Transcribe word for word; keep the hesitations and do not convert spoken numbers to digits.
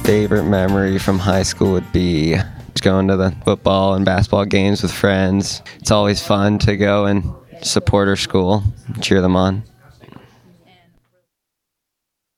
Favorite memory from high school would be just going to the football and basketball games with friends. It's always fun to go and support our school, cheer them on.